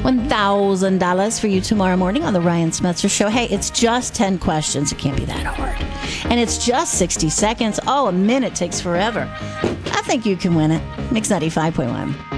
$1,000 for you tomorrow morning on the Ryan Smetzer Show. Hey, it's just 10 questions. It can't be that hard. And it's just 60 seconds. Oh, a minute takes forever. I think you can win it. Mix 95.1.